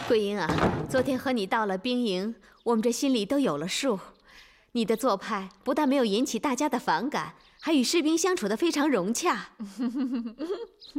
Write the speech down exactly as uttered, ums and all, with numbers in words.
桂英啊，昨天和你到了兵营，我们这心里都有了数。你的做派不但没有引起大家的反感，还与士兵相处得非常融洽。